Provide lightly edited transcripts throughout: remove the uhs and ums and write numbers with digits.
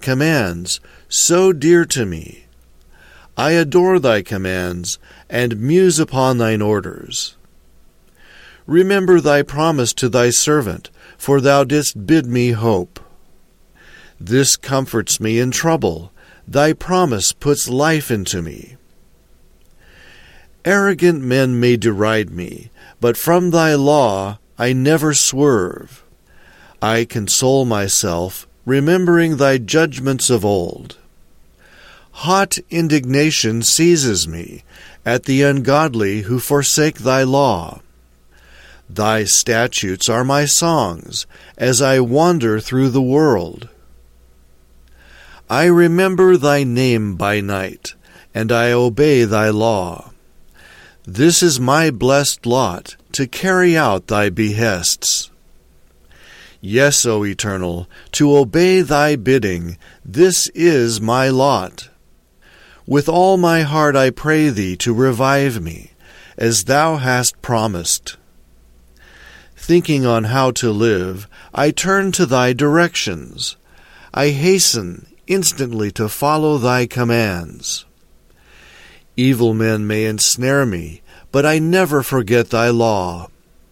commands, so dear to me. I adore thy commands, and muse upon thine orders. Remember thy promise to thy servant, for thou didst bid me hope. This comforts me in trouble. Thy promise puts life into me. Arrogant men may deride me, but from thy law I never swerve. I console myself, remembering thy judgments of old. Hot indignation seizes me at the ungodly who forsake thy law. Thy statutes are my songs as I wander through the world. I remember thy name by night, and I obey thy law. This is my blessed lot, to carry out thy behests. Yes, O Eternal, to obey thy bidding, this is my lot. With all my heart I pray thee to revive me, as thou hast promised. Thinking on how to live, I turn to thy directions. I hasten instantly to follow thy commands. Evil men may ensnare me, but I never forget thy law.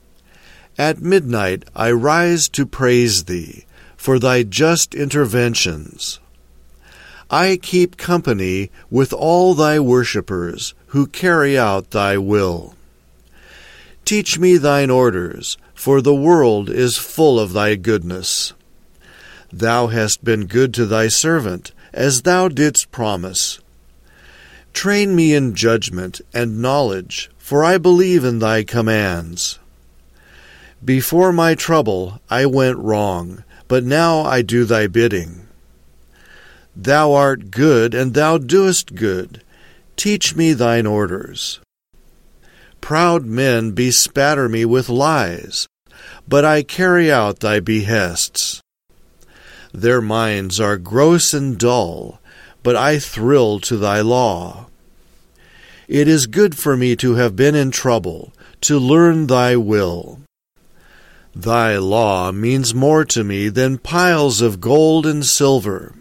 At midnight I rise to praise thee for thy just interventions. I keep company with all thy worshippers who carry out thy will. Teach me thine orders, for the world is full of thy goodness. Thou hast been good to thy servant, as thou didst promise. Train me in judgment and knowledge, for I believe in thy commands. Before my trouble I went wrong, but now I do thy bidding. Thou art good, and thou doest good. Teach me thine orders. Proud men bespatter me with lies, but I carry out thy behests. Their minds are gross and dull, but I thrill to thy law. It is good for me to have been in trouble, to learn thy will. Thy law means more to me than piles of gold and silver.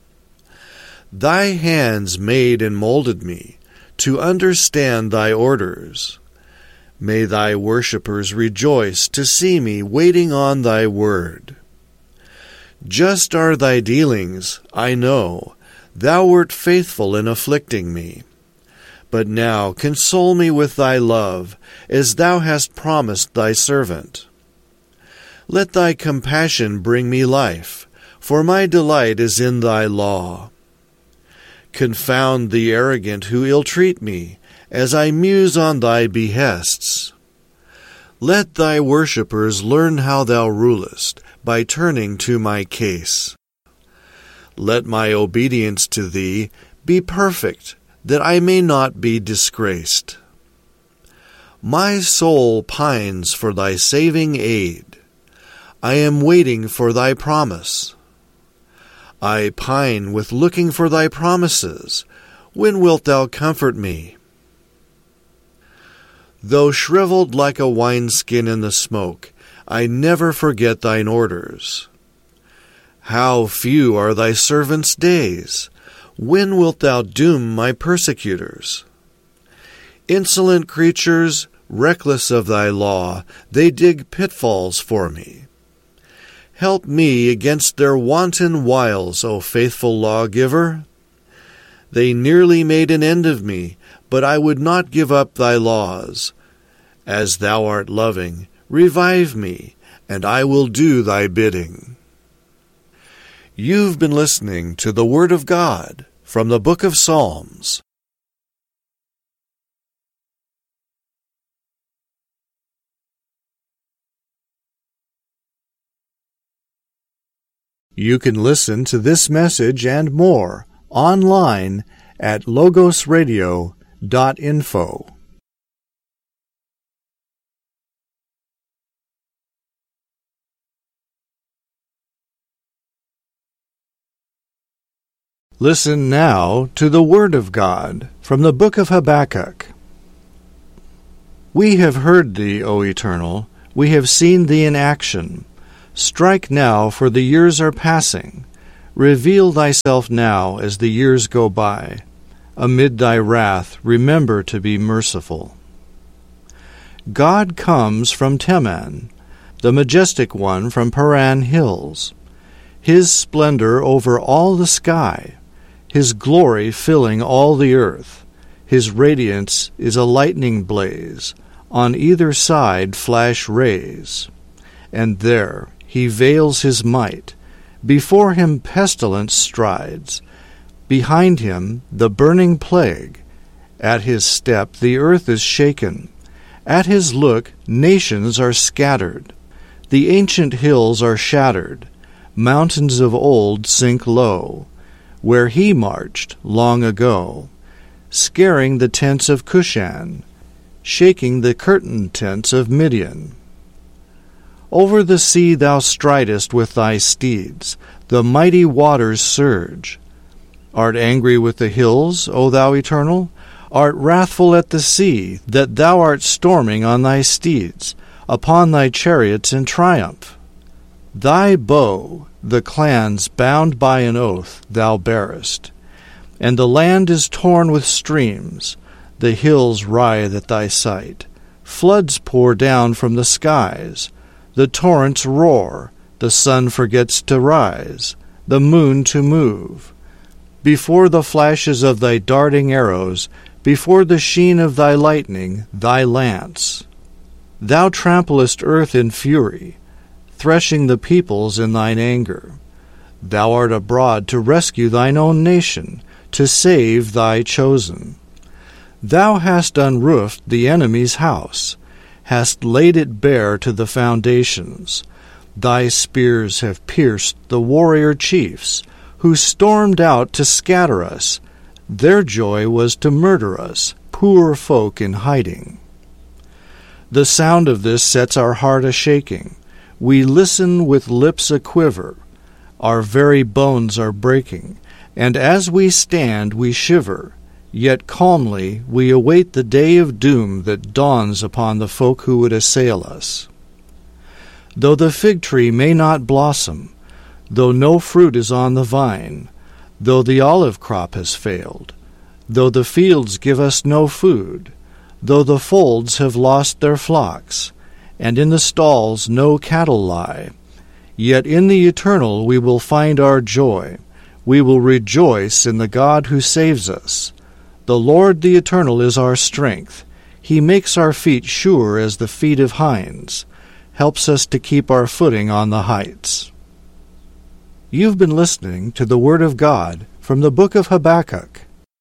Thy hands made and molded me, to understand thy orders. May thy worshippers rejoice to see me waiting on thy word. Just are thy dealings, I know. Thou wert faithful in afflicting me. But now console me with thy love, as thou hast promised thy servant. Let thy compassion bring me life, for my delight is in thy law. Confound the arrogant who ill-treat me, as I muse on thy behests. Let thy worshippers learn how thou rulest, by turning to my case. Let my obedience to thee be perfect, that I may not be disgraced. My soul pines for thy saving aid. I am waiting for thy promise. I pine with looking for thy promises. When wilt thou comfort me? Though shriveled like a wineskin in the smoke, I never forget thine orders. How few are thy servants' days! When wilt thou doom my persecutors? Insolent creatures, reckless of thy law, they dig pitfalls for me. Help me against their wanton wiles, O faithful lawgiver. They nearly made an end of me, but I would not give up thy laws. As thou art loving, revive me, and I will do thy bidding. You've been listening to the Word of God from the Book of Psalms. You can listen to this message and more online at logosradio.info. Listen now to the Word of God from the book of Habakkuk. We have heard thee, O Eternal, we have seen thee in action. Strike now, for the years are passing. Reveal thyself now as the years go by. Amid thy wrath, remember to be merciful. God comes from Teman, the majestic one from Paran hills. His splendor over all the sky, his glory filling all the earth. His radiance is a lightning blaze. On either side flash rays. And there he veils his might. Before him pestilence strides. Behind him the burning plague. At his step the earth is shaken. At his look nations are scattered. The ancient hills are shattered. Mountains of old sink low, where he marched long ago, scaring the tents of Cushan, shaking the curtained tents of Midian. Over the sea thou stridest with thy steeds, the mighty waters surge. Art angry with the hills, O thou Eternal? Art wrathful at the sea, that thou art storming on thy steeds, upon thy chariots in triumph? Thy bow, the clans bound by an oath, thou bearest, and the land is torn with streams. The hills writhe at thy sight. Floods pour down from the skies. The torrents roar. The sun forgets to rise, the moon to move. Before the flashes of thy darting arrows, before the sheen of thy lightning, thy lance, thou tramplest earth in fury, threshing the peoples in thine anger. Thou art abroad to rescue thine own nation, to save thy chosen. Thou hast unroofed the enemy's house, hast laid it bare to the foundations. Thy spears have pierced the warrior chiefs, who stormed out to scatter us. Their joy was to murder us, poor folk in hiding. The sound of this sets our heart a-shaking. We listen with lips a-quiver. Our very bones are breaking, and as we stand we shiver. Yet calmly we await the day of doom that dawns upon the folk who would assail us. Though the fig tree may not blossom, though no fruit is on the vine, though the olive crop has failed, though the fields give us no food, though the folds have lost their flocks, and in the stalls no cattle lie, yet in the Eternal we will find our joy. We will rejoice in the God who saves us. The Lord the Eternal is our strength. He makes our feet sure as the feet of hinds, helps us to keep our footing on the heights. You've been listening to the Word of God from the book of Habakkuk.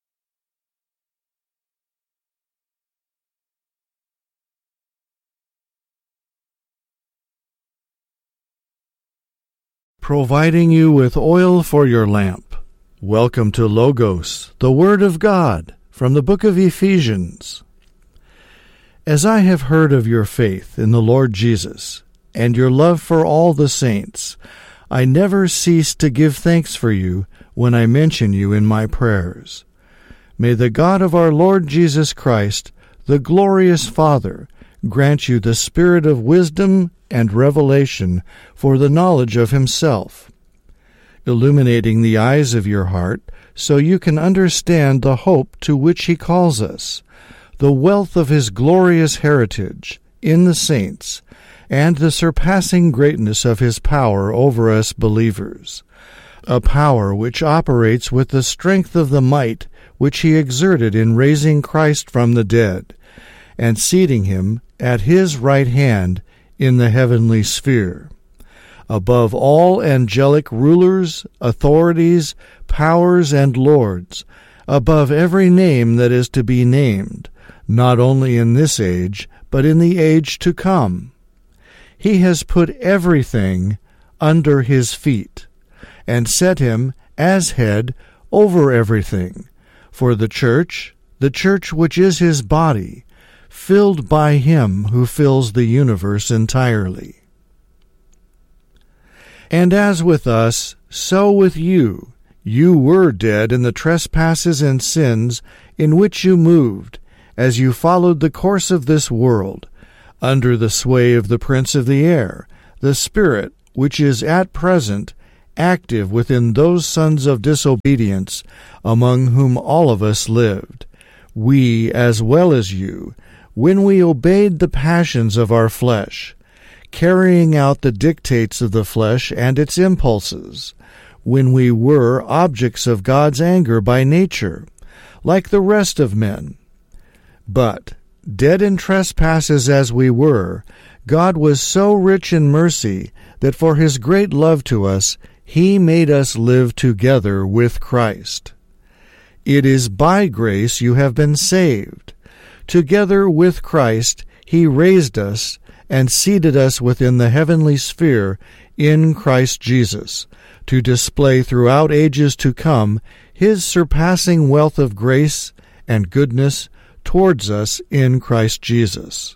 Providing you with oil for your lamp. Welcome to Logos, the Word of God, from the book of Ephesians. As I have heard of your faith in the Lord Jesus, and your love for all the saints, I never cease to give thanks for you when I mention you in my prayers. May the God of our Lord Jesus Christ, the glorious Father, grant you the spirit of wisdom and revelation for the knowledge of himself, illuminating the eyes of your heart so you can understand the hope to which he calls us, the wealth of his glorious heritage in the saints, and the surpassing greatness of his power over us believers, a power which operates with the strength of the might which he exerted in raising Christ from the dead, and seating him at his right hand in the heavenly sphere, above all angelic rulers, authorities, powers, and lords, above every name that is to be named, not only in this age, but in the age to come. He has put everything under his feet, and set him as head over everything, for the church which is his body, filled by him who fills the universe entirely. And as with us, so with you. You were dead in the trespasses and sins in which you moved, as you followed the course of this world, under the sway of the prince of the air, the spirit which is at present active within those sons of disobedience among whom all of us lived, we as well as you, when we obeyed the passions of our flesh, carrying out the dictates of the flesh and its impulses, when we were objects of God's anger by nature, like the rest of men. But, dead in trespasses as we were, God was so rich in mercy that for his great love to us, he made us live together with Christ. It is by grace you have been saved. Together with Christ, he raised us and seated us within the heavenly sphere in Christ Jesus, to display throughout ages to come his surpassing wealth of grace and goodness towards us in Christ Jesus.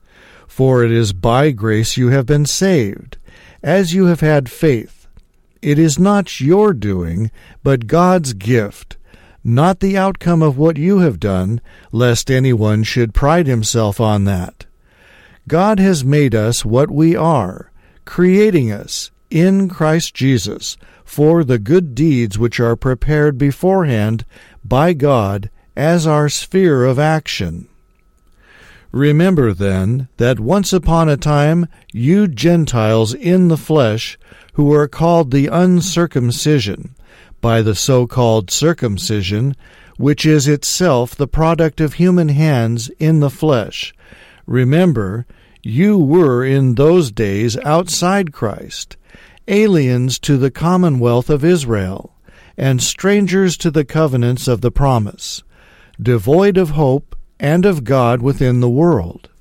For it is by grace you have been saved, as you have had faith. It is not your doing, but God's gift, not the outcome of what you have done, lest anyone should pride himself on that. God has made us what we are, creating us in Christ Jesus for the good deeds which are prepared beforehand by God as our sphere of action. Remember, then, that once upon a time you Gentiles in the flesh, who are called the uncircumcision, by the so-called circumcision, which is itself the product of human hands in the flesh, remember, you were in those days outside Christ, aliens to the commonwealth of Israel, and strangers to the covenants of the promise, devoid of hope and of God within the world.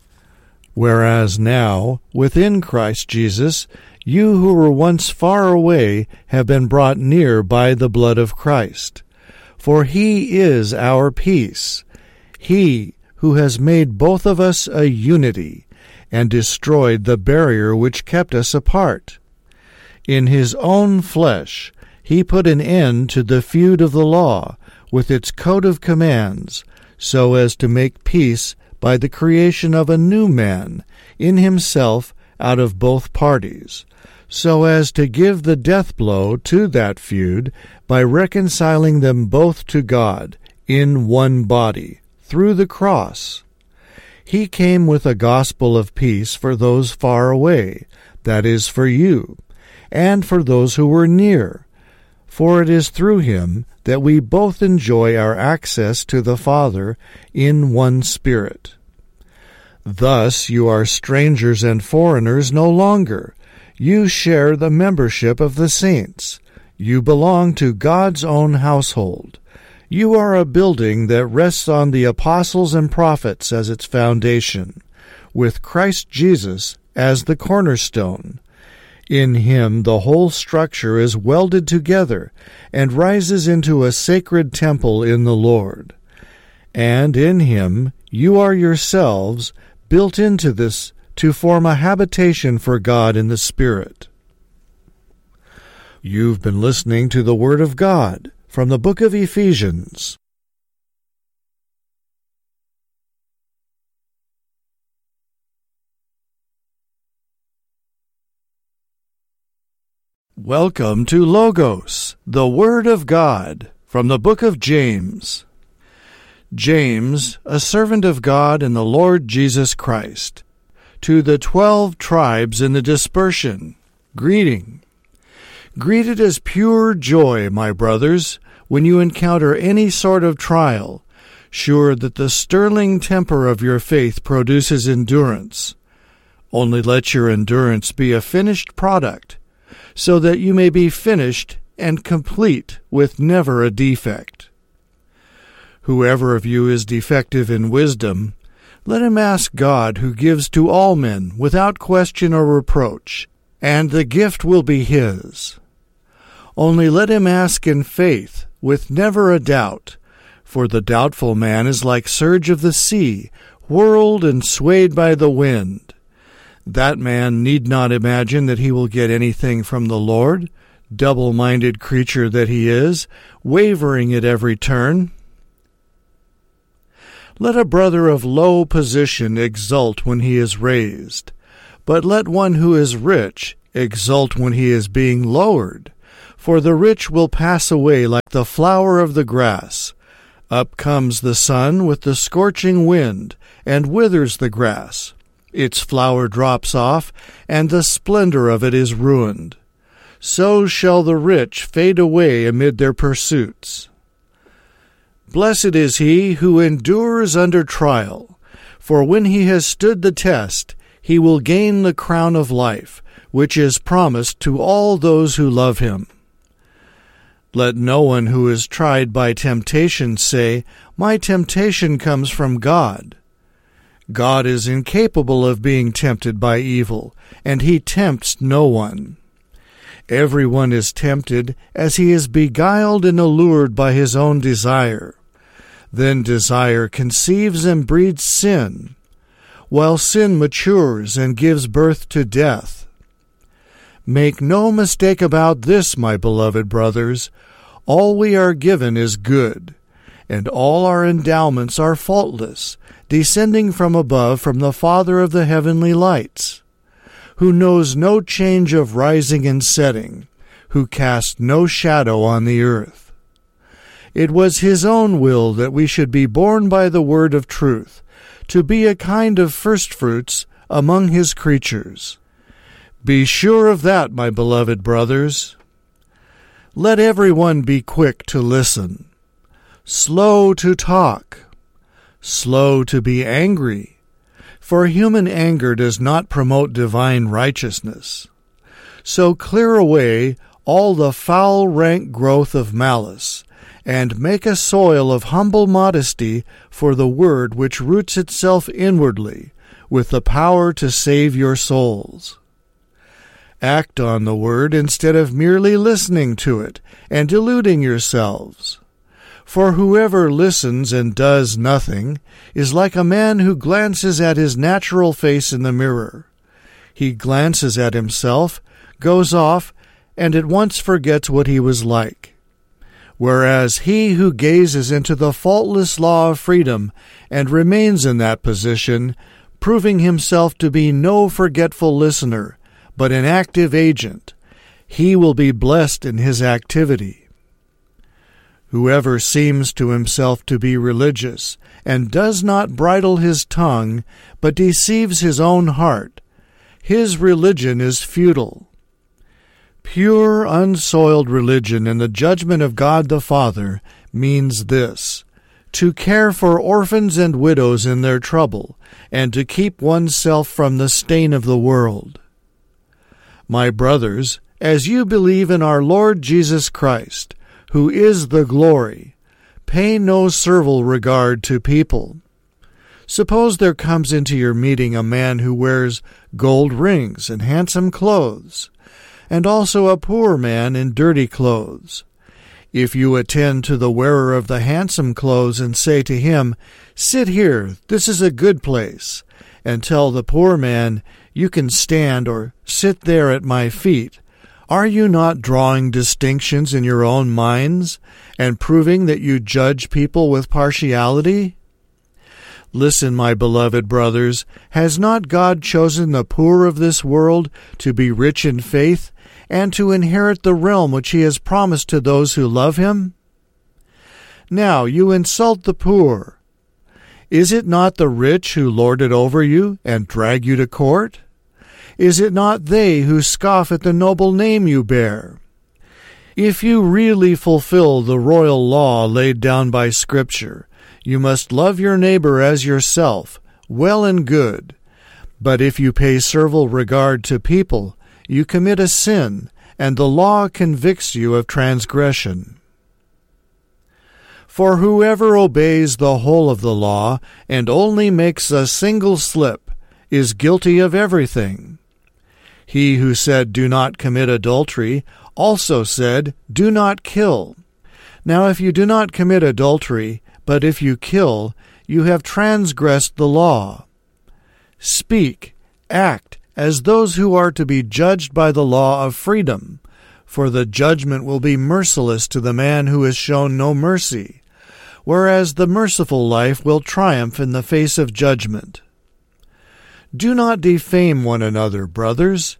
Whereas now, within Christ Jesus, you who were once far away have been brought near by the blood of Christ. For he is our peace, he who has made both of us a unity, and destroyed the barrier which kept us apart. In his own flesh he put an end to the feud of the law, with its code of commands, so as to make peace by the creation of a new man in himself out of both parties, so as to give the death blow to that feud by reconciling them both to God in one body, through the cross. He came with a gospel of peace for those far away, that is, for you, and for those who were near, for it is through him that we both enjoy our access to the Father in one Spirit. Thus you are strangers and foreigners no longer. You share the membership of the saints. You belong to God's own household. You are a building that rests on the apostles and prophets as its foundation, with Christ Jesus as the cornerstone. In him the whole structure is welded together and rises into a sacred temple in the Lord. And in him you are yourselves built into this to form a habitation for God in the Spirit. You've been listening to the Word of God from the book of Ephesians. Welcome to Logos, the Word of God, from the book of James. James, a servant of God and the Lord Jesus Christ, to the 12 tribes in the dispersion, greeting. Greet it as pure joy, my brothers, when you encounter any sort of trial, sure that the sterling temper of your faith produces endurance. Only let your endurance be a finished product, so that you may be finished and complete with never a defect. Whoever of you is defective in wisdom, let him ask God, who gives to all men without question or reproach, and the gift will be his. Only let him ask in faith, with never a doubt, for the doubtful man is like surge of the sea, whirled and swayed by the wind. That man need not imagine that he will get anything from the Lord, double-minded creature that he is, wavering at every turn. Let a brother of low position exult when he is raised, but let one who is rich Exult when he is being lowered, for the rich will pass away like the flower of the grass. Up comes the sun with the scorching wind, and withers the grass. Its flower drops off, and the splendor of it is ruined. So shall the rich fade away amid their pursuits. Blessed is he who endures under trial, for when he has stood the test, he will gain the crown of life, which is promised to all those who love him. Let no one who is tried by temptation say, "My temptation comes from God." God is incapable of being tempted by evil, and he tempts no one. Everyone is tempted as he is beguiled and allured by his own desire. Then desire conceives and breeds sin, while sin matures and gives birth to death. Make no mistake about this, my beloved brothers. All we are given is good, and all our endowments are faultless, descending from above from the Father of the heavenly lights, who knows no change of rising and setting, who casts no shadow on the earth. It was his own will that we should be born by the word of truth, to be a kind of firstfruits among his creatures. Be sure of that, my beloved brothers. Let everyone be quick to listen, slow to talk, slow to be angry, for human anger does not promote divine righteousness. So clear away all the foul rank growth of malice, and make a soil of humble modesty for the word which roots itself inwardly, with the power to save your souls. Act on the word instead of merely listening to it and deluding yourselves. For whoever listens and does nothing is like a man who glances at his natural face in the mirror. He glances at himself, goes off, and at once forgets what he was like. Whereas he who gazes into the faultless law of freedom and remains in that position, proving himself to be no forgetful listener, but an active agent, he will be blessed in his activity. Whoever seems to himself to be religious, and does not bridle his tongue, but deceives his own heart, his religion is futile. Pure, unsoiled religion in the judgment of God the Father means this: to care for orphans and widows in their trouble, and to keep oneself from the stain of the world. My brothers, as you believe in our Lord Jesus Christ, who is the glory, pay no servile regard to people. Suppose there comes into your meeting a man who wears gold rings and handsome clothes, and also a poor man in dirty clothes. If you attend to the wearer of the handsome clothes and say to him, "Sit here, this is a good place," and tell the poor man, "You can stand or sit there at my feet," are you not drawing distinctions in your own minds and proving that you judge people with partiality? Listen, my beloved brothers, has not God chosen the poor of this world to be rich in faith and to inherit the realm which he has promised to those who love him? Now you insult the poor. Is it not the rich who lord it over you and drag you to court? Is it not they who scoff at the noble name you bear? If you really fulfill the royal law laid down by Scripture, you must love your neighbor as yourself, well and good. But if you pay servile regard to people, you commit a sin, and the law convicts you of transgression. For whoever obeys the whole of the law and only makes a single slip is guilty of everything. He who said, "Do not commit adultery," also said, "Do not kill." Now if you do not commit adultery, but if you kill, you have transgressed the law. Speak, act as those who are to be judged by the law of freedom, for the judgment will be merciless to the man who has shown no mercy, whereas the merciful life will triumph in the face of judgment. Do not defame one another, brothers.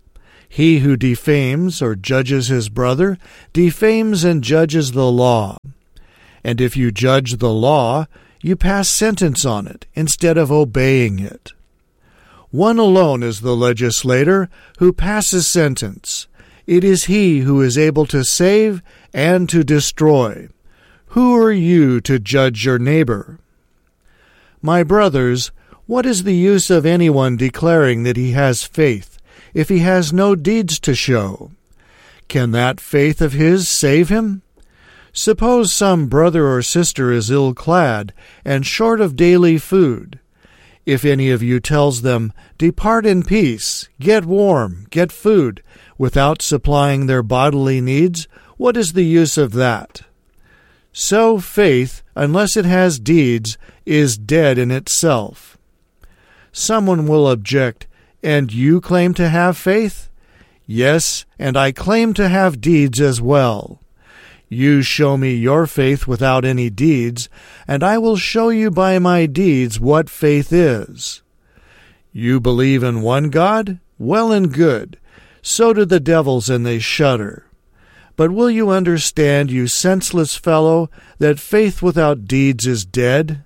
He who defames or judges his brother defames and judges the law. And if you judge the law, you pass sentence on it instead of obeying it. One alone is the legislator who passes sentence. It is he who is able to save and to destroy. Who are you to judge your neighbor? My brothers, what is the use of anyone declaring that he has faith if he has no deeds to show? Can that faith of his save him? Suppose some brother or sister is ill-clad and short of daily food. If any of you tells them, "Depart in peace, get warm, get food," without supplying their bodily needs, what is the use of that? So faith, unless it has deeds, is dead in itself. Someone will object, "And you claim to have faith?" Yes, and I claim to have deeds as well. You show me your faith without any deeds, and I will show you by my deeds what faith is. You believe in one God? Well and good. So do the devils, and they shudder. But will you understand, you senseless fellow, that faith without deeds is dead?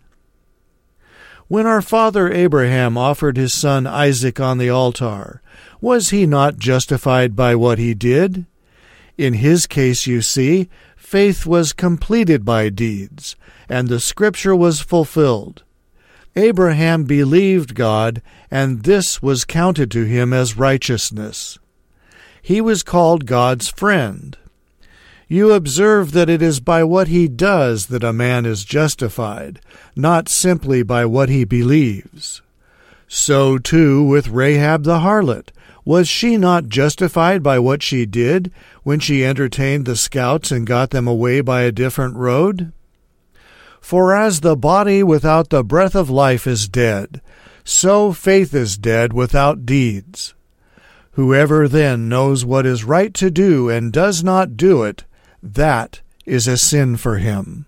When our father Abraham offered his son Isaac on the altar, was he not justified by what he did? In his case, you see, faith was completed by deeds, and the Scripture was fulfilled. Abraham believed God, and this was counted to him as righteousness. He was called God's friend. You observe that it is by what he does that a man is justified, not simply by what he believes. So, too, with Rahab the harlot. Was she not justified by what she did when she entertained the scouts and got them away by a different road? For as the body without the breath of life is dead, so faith is dead without deeds. Whoever then knows what is right to do and does not do it, that is a sin for him.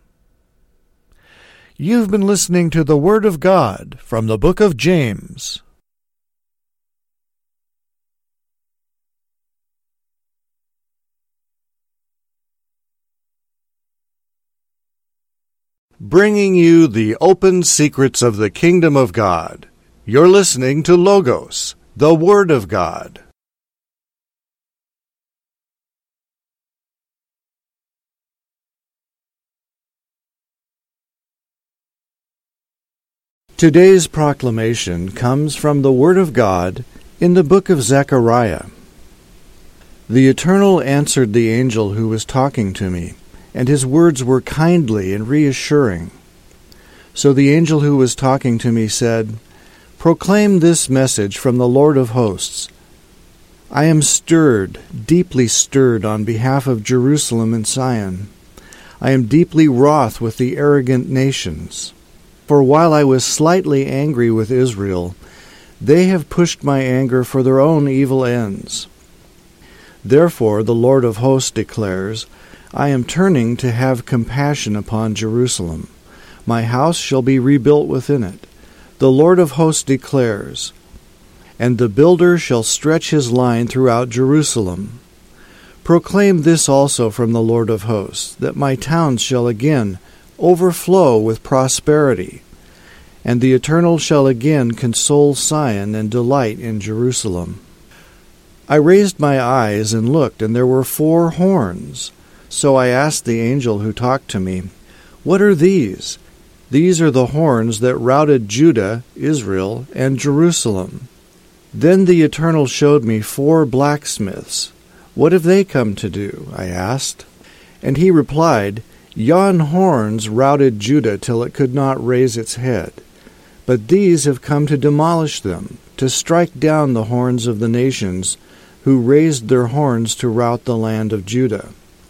You've been listening to the Word of God from the book of James. Bringing you the open secrets of the kingdom of God. You're listening to Logos, the Word of God. Today's proclamation comes from the Word of God in the book of Zechariah. The Eternal answered the angel who was talking to me, and his words were kindly and reassuring. So the angel who was talking to me said, "Proclaim this message from the Lord of hosts. I am stirred, deeply stirred on behalf of Jerusalem and Zion. I am deeply wroth with the arrogant nations. For while I was slightly angry with Israel, they have pushed my anger for their own evil ends. Therefore the Lord of hosts declares, I am turning to have compassion upon Jerusalem. My house shall be rebuilt within it. The Lord of hosts declares, and the builder shall stretch his line throughout Jerusalem. Proclaim this also from the Lord of hosts, that my towns shall again overflow with prosperity, and the Eternal shall again console Zion and delight in Jerusalem. I raised my eyes and looked, and there were 4 horns. So I asked the angel who talked to me, What are these? These are the horns that routed Judah, Israel, and Jerusalem. Then the Eternal showed me 4 blacksmiths. What have they come to do? I asked. And he replied, Yon horns routed Judah till it could not raise its head. But these have come to demolish them, to strike down the horns of the nations, who raised their horns to rout the land of Judah.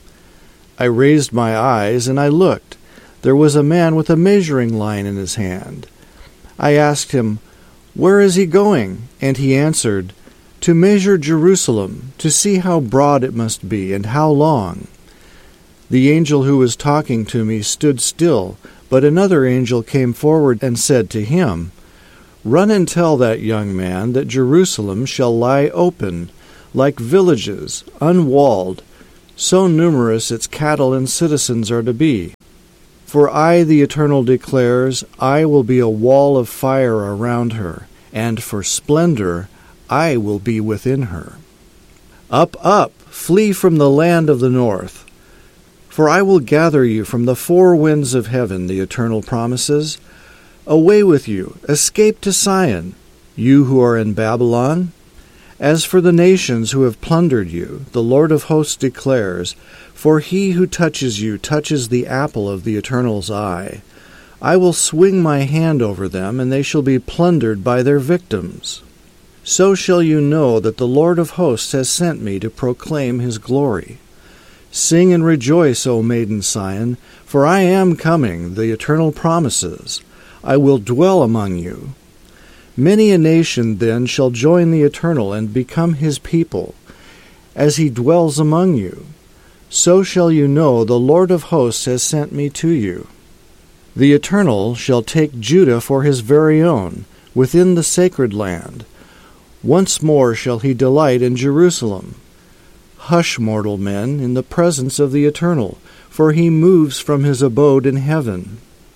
I raised my eyes, and I looked. There was a man with a measuring line in his hand. I asked him, Where is he going? And he answered, To measure Jerusalem, to see how broad it must be, and how long. The angel who was talking to me stood still, but another angel came forward and said to him, Run and tell that young man that Jerusalem shall lie open, like villages, unwalled, so numerous its cattle and citizens are to be. For I, the Eternal, declares, I will be a wall of fire around her, and for splendor I will be within her. Up, up, flee from the land of the north. For I will gather you from the four winds of heaven, the Eternal promises. Away with you, escape to Sion, you who are in Babylon. As for the nations who have plundered you, the Lord of hosts declares, for he who touches you touches the apple of the Eternal's eye. I will swing my hand over them, and they shall be plundered by their victims. So shall you know that the Lord of hosts has sent me to proclaim his glory. Sing and rejoice, O maiden Sion, for I am coming, the Eternal promises. I will dwell among you. Many a nation then shall join the Eternal and become his people, as he dwells among you. So shall you know the Lord of hosts has sent me to you. The Eternal shall take Judah for his very own, within the sacred land. Once more shall he delight in Jerusalem. Hush, mortal men, in the presence of the Eternal, for he moves from his abode in heaven.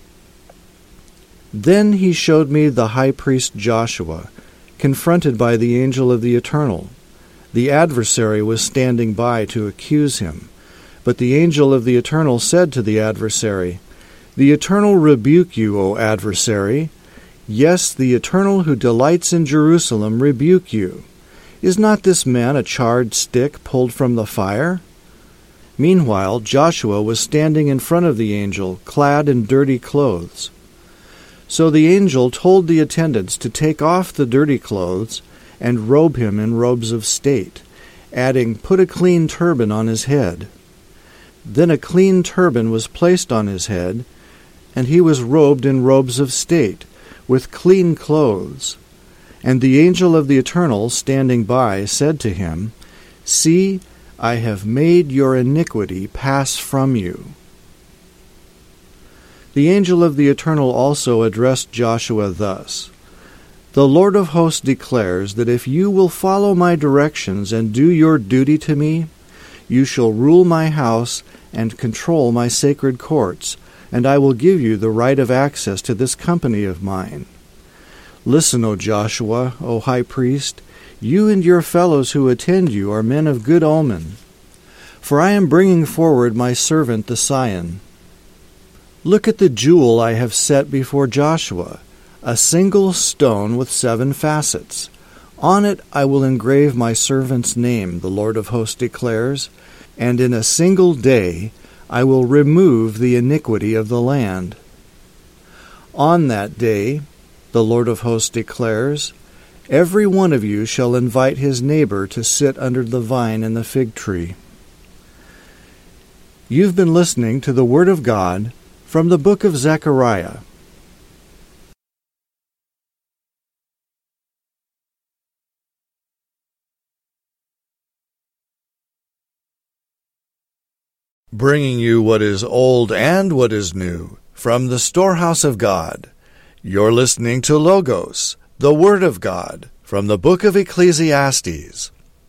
Then he showed me the high priest Joshua, confronted by the angel of the Eternal. The adversary was standing by to accuse him. But the angel of the Eternal said to the adversary, The Eternal rebuke you, O adversary. Yes, the Eternal who delights in Jerusalem rebuke you. Is not this man a charred stick pulled from the fire? Meanwhile Joshua was standing in front of the angel, clad in dirty clothes. So the angel told the attendants to take off the dirty clothes and robe him in robes of state, adding, Put a clean turban on his head. Then a clean turban was placed on his head, and he was robed in robes of state, with clean clothes. And the angel of the Eternal, standing by, said to him, See, I have made your iniquity pass from you. The angel of the Eternal also addressed Joshua thus, The Lord of hosts declares that if you will follow my directions and do your duty to me, you shall rule my house and control my sacred courts, and I will give you the right of access to this company of mine. Listen, O Joshua, O high priest, you and your fellows who attend you are men of good omen. For I am bringing forward my servant the Sion. Look at the jewel I have set before Joshua, a single stone with 7 facets. On it I will engrave my servant's name, the Lord of hosts declares, and in a single day I will remove the iniquity of the land. On that day, the Lord of hosts declares, every one of you shall invite his neighbor to sit under the vine and the fig tree. You've been listening to the Word of God from the book of Zechariah. Bringing you what is old and what is new from the storehouse of God. You're listening to Logos, the Word of God, from the book of Ecclesiastes.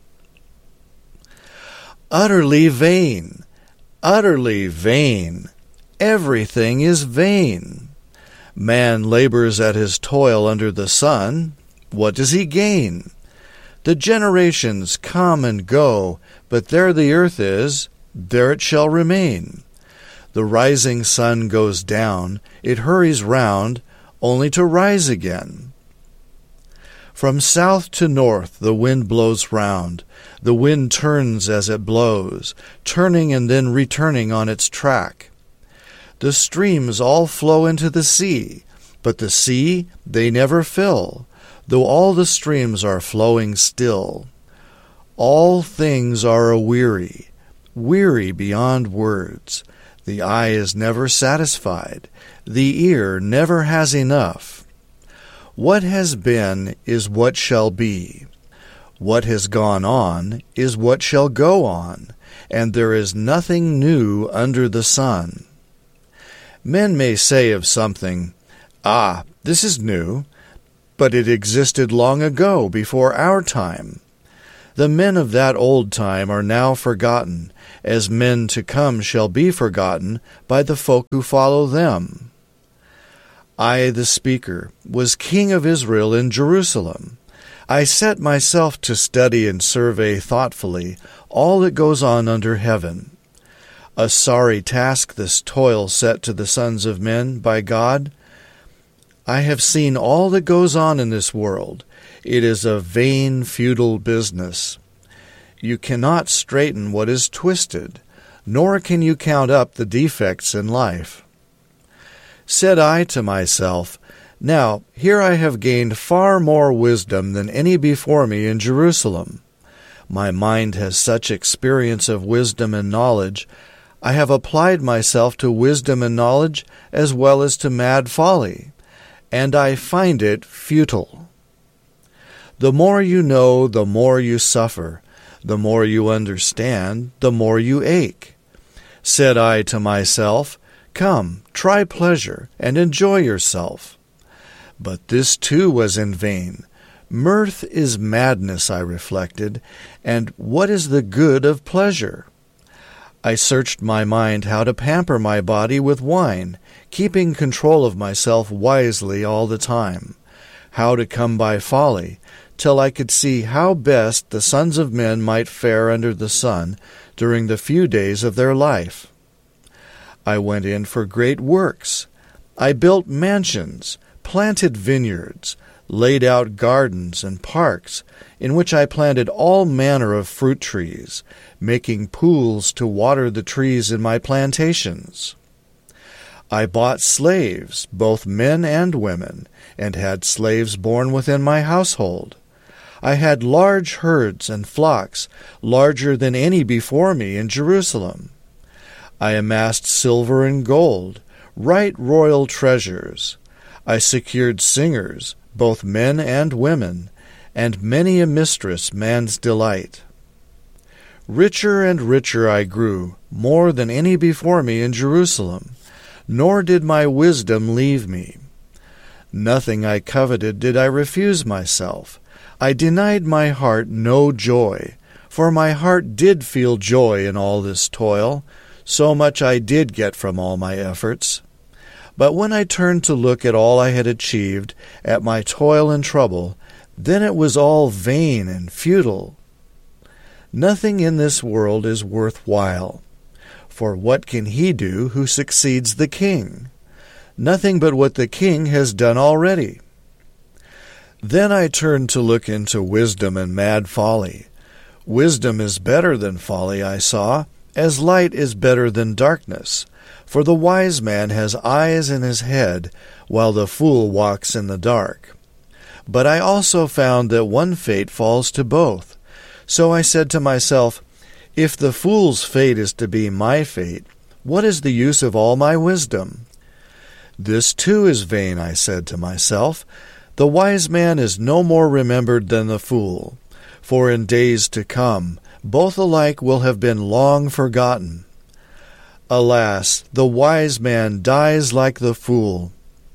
Utterly vain, utterly vain. Everything is vain. Man labors at his toil under the sun. What does he gain? The generations come and go, but there the earth is, there it shall remain. The rising sun goes down, it hurries round, only to rise again. From south to north the wind blows round. The wind turns as it blows, turning and then returning on its track. The streams all flow into the sea, but the sea they never fill, though all the streams are flowing still. All things are a-weary, weary beyond words. The eye is never satisfied, the ear never has enough. What has been is what shall be. What has gone on is what shall go on, and there is nothing new under the sun. Men may say of something, "Ah, this is new," but it existed long ago, before our time. The men of that old time are now forgotten, as men to come shall be forgotten by the folk who follow them. I, the speaker, was king of Israel in Jerusalem. I set myself to study and survey thoughtfully all that goes on under heaven. A sorry task this toil set to the sons of men by God. I have seen all that goes on in this world. It is a vain, futile business. You cannot straighten what is twisted, nor can you count up the defects in life. Said I to myself, Now here I have gained far more wisdom than any before me in Jerusalem. My mind has such experience of wisdom and knowledge. I have applied myself to wisdom and knowledge as well as to mad folly, and I find it futile. The more you know, the more you suffer. The more you understand, the more you ache. Said I to myself, Come, try pleasure, and enjoy yourself. But this too was in vain. Mirth is madness, I reflected, and what is the good of pleasure? I searched my mind how to pamper my body with wine, keeping control of myself wisely all the time, how to come by folly, till I could see how best the sons of men might fare under the sun during the few days of their life. I went in for great works. I built mansions, planted vineyards, laid out gardens and parks, in which I planted all manner of fruit trees, making pools to water the trees in my plantations. I bought slaves, both men and women, and had slaves born within my household. I had large herds and flocks, larger than any before me in Jerusalem. I amassed silver and gold, right royal treasures. I secured singers, both men and women, and many a mistress, man's delight. Richer and richer I grew, more than any before me in Jerusalem, nor did my wisdom leave me. Nothing I coveted did I refuse myself. I denied my heart no joy, for my heart did feel joy in all this toil, so much I did get from all my efforts. But when I turned to look at all I had achieved, at my toil and trouble, then it was all vain and futile. Nothing in this world is worth while. For what can he do who succeeds the king? Nothing but what the king has done already. Then I turned to look into wisdom and mad folly. Wisdom is better than folly, I saw, as light is better than darkness. For the wise man has eyes in his head, while the fool walks in the dark. But I also found that one fate falls to both. So I said to myself, If the fool's fate is to be my fate, what is the use of all my wisdom? This too is vain, I said to myself. The wise man is no more remembered than the fool, for in days to come both alike will have been long forgotten. Alas, the wise man dies like the fool.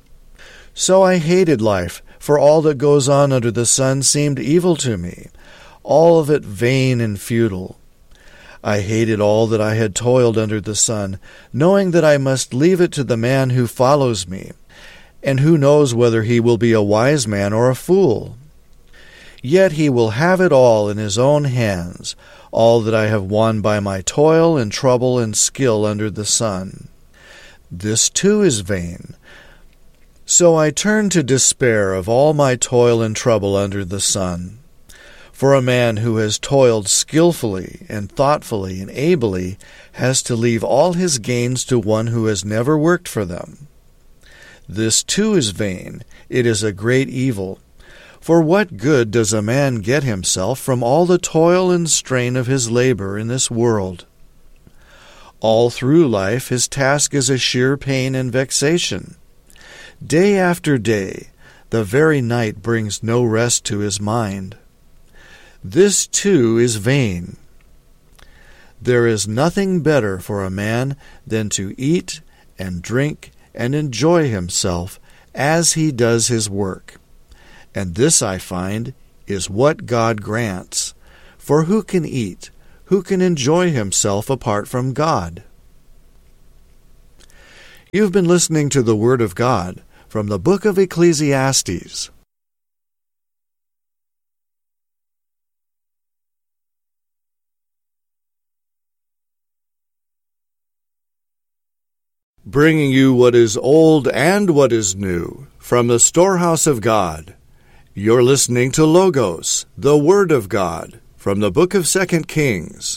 So I hated life, for all that goes on under the sun seemed evil to me, all of it vain and futile. I hated all that I had toiled under the sun, knowing that I must leave it to the man who follows me, and who knows whether he will be a wise man or a fool. Yet he will have it all in his own hands, all that I have won by my toil and trouble and skill under the sun. This too is vain. So I turn to despair of all my toil and trouble under the sun. For a man who has toiled skillfully and thoughtfully and ably has to leave all his gains to one who has never worked for them. This too is vain. It is a great evil. For what good does a man get himself from all the toil and strain of his labor in this world? All through life his task is a sheer pain and vexation. Day after day, the very night brings no rest to his mind. This too is vain. There is nothing better for a man than to eat and drink and enjoy himself as he does his work. And this, I find, is what God grants. For who can eat? Who can enjoy himself apart from God? You've been listening to the Word of God from the book of Ecclesiastes. Bringing you what is old and what is new from the storehouse of God. You're listening to Logos, the Word of God, from the book of 2 Kings.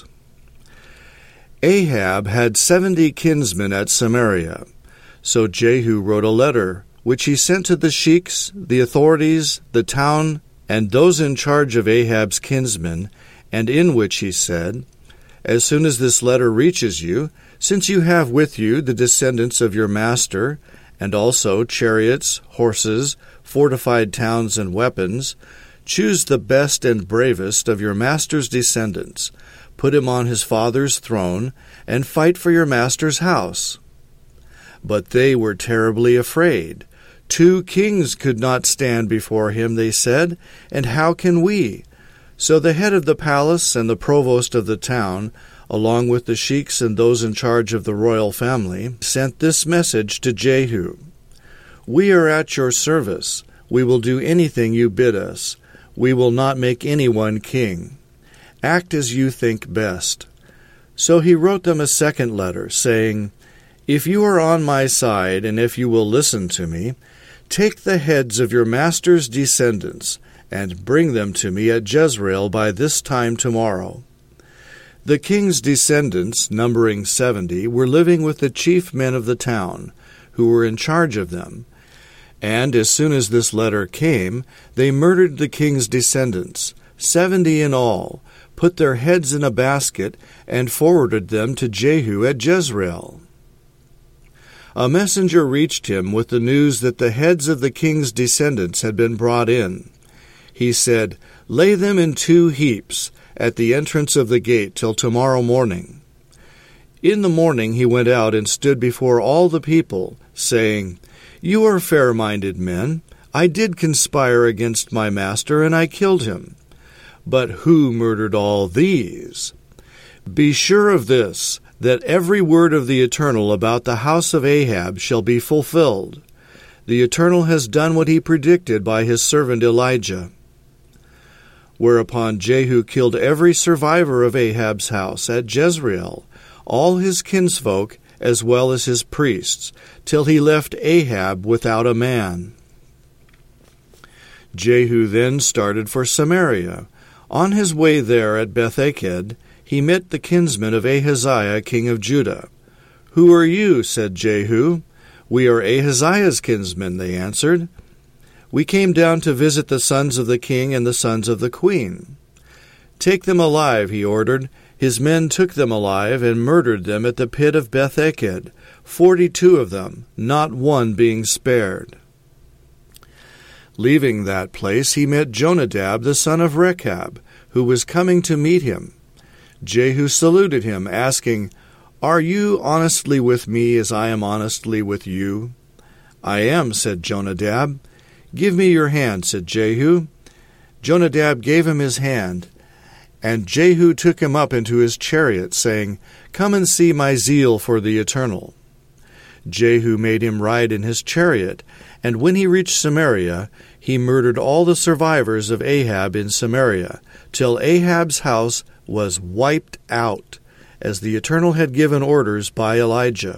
Ahab had 70 kinsmen at Samaria. So Jehu wrote a letter, which he sent to the sheiks, the authorities, the town, and those in charge of Ahab's kinsmen, and in which he said, As soon as this letter reaches you, since you have with you the descendants of your master, and also chariots, horses, fortified towns, and weapons, choose the best and bravest of your master's descendants, put him on his father's throne, and fight for your master's house. But they were terribly afraid. 2 kings could not stand before him, they said, and how can we? So the head of the palace and the provost of the town, along with the sheiks and those in charge of the royal family, sent this message to Jehu. We are at your service. We will do anything you bid us. We will not make anyone king. Act as you think best. So he wrote them a second letter, saying, If you are on my side, and if you will listen to me, take the heads of your master's descendants, and bring them to me at Jezreel by this time tomorrow. The king's descendants, numbering 70, were living with the chief men of the town, who were in charge of them. And as soon as this letter came, they murdered the king's descendants, 70 in all, put their heads in a basket, and forwarded them to Jehu at Jezreel. A messenger reached him with the news that the heads of the king's descendants had been brought in. He said, Lay them in 2 heaps, at the entrance of the gate till tomorrow morning. In the morning he went out and stood before all the people, saying, You are fair-minded men. I did conspire against my master, and I killed him. But who murdered all these? Be sure of this, that every word of the Eternal about the house of Ahab shall be fulfilled. The Eternal has done what he predicted by his servant Elijah. Whereupon Jehu killed every survivor of Ahab's house at Jezreel, all his kinsfolk as well as his priests, till he left Ahab without a man. Jehu then started for Samaria. On his way there at Beth-eked, he met the kinsmen of Ahaziah king of Judah. Who are you? Said Jehu. We are Ahaziah's kinsmen, they answered. We came down to visit the sons of the king and the sons of the queen. Take them alive, he ordered. His men took them alive and murdered them at the pit of Beth-eked, 42 of them, not one being spared. Leaving that place, he met Jonadab the son of Rechab, who was coming to meet him. Jehu saluted him, asking, Are you honestly with me as I am honestly with you? I am, said Jonadab. Give me your hand, said Jehu. Jonadab gave him his hand, and Jehu took him up into his chariot, saying, Come and see my zeal for the Eternal. Jehu made him ride in his chariot, and when he reached Samaria, he murdered all the survivors of Ahab in Samaria, till Ahab's house was wiped out, as the Eternal had given orders by Elijah.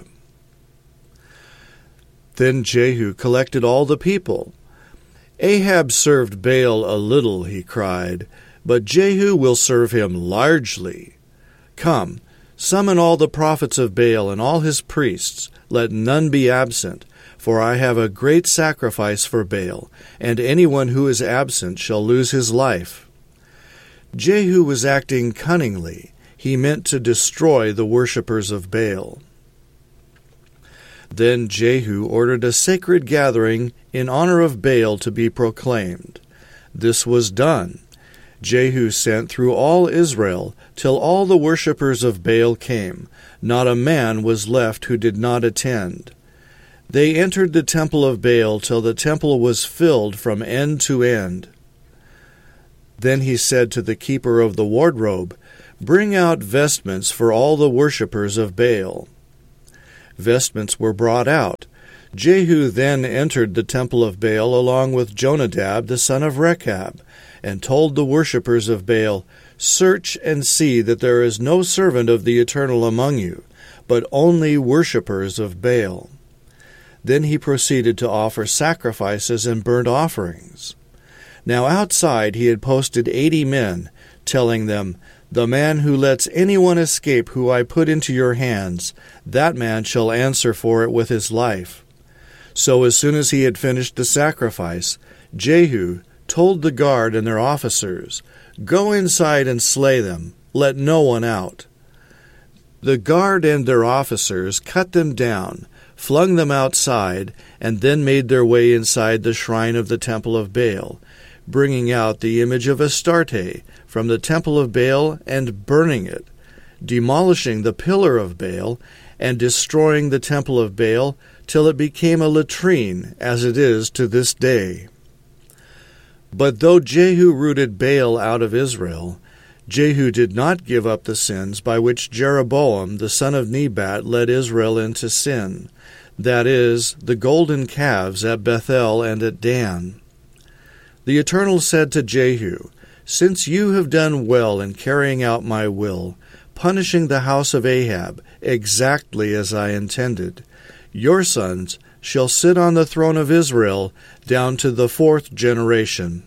Then Jehu collected all the people. Ahab served Baal a little, he cried, but Jehu will serve him largely. Come, summon all the prophets of Baal and all his priests, let none be absent, for I have a great sacrifice for Baal, and anyone who is absent shall lose his life. Jehu was acting cunningly. He meant to destroy the worshippers of Baal. Then Jehu ordered a sacred gathering in honor of Baal to be proclaimed. This was done. Jehu sent through all Israel till all the worshippers of Baal came. Not a man was left who did not attend. They entered the temple of Baal till the temple was filled from end to end. Then he said to the keeper of the wardrobe, "Bring out vestments for all the worshippers of Baal." Vestments were brought out. Jehu then entered the temple of Baal along with Jonadab the son of Rechab, and told the worshippers of Baal, "Search and see that there is no servant of the Eternal among you, but only worshippers of Baal." Then he proceeded to offer sacrifices and burnt offerings. Now outside he had posted 80 men, telling them, "The man who lets anyone escape who I put into your hands, that man shall answer for it with his life." So as soon as he had finished the sacrifice, Jehu told the guard and their officers, "Go inside and slay them, let no one out." The guard and their officers cut them down, flung them outside, and then made their way inside the shrine of the temple of Baal, bringing out the image of Astarte from the temple of Baal and burning it, demolishing the pillar of Baal, and destroying the temple of Baal till it became a latrine, as it is to this day. But though Jehu rooted Baal out of Israel, Jehu did not give up the sins by which Jeroboam the son of Nebat led Israel into sin, that is, the golden calves at Bethel and at Dan. The Eternal said to Jehu, "Since you have done well in carrying out my will, punishing the house of Ahab exactly as I intended, your sons shall sit on the throne of Israel down to the 4th generation."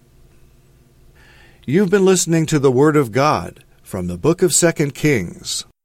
You've been listening to the Word of God from the book of 2 Kings.